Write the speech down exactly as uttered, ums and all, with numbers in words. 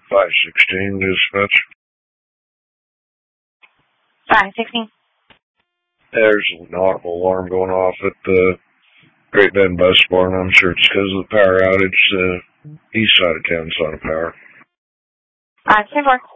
five sixteen, dispatch. five sixteen. There's an audible alarm going off at the Great Bend Bus Barn. I'm sure it's because of the power outage. The east side of town's on power. Uh, ten four.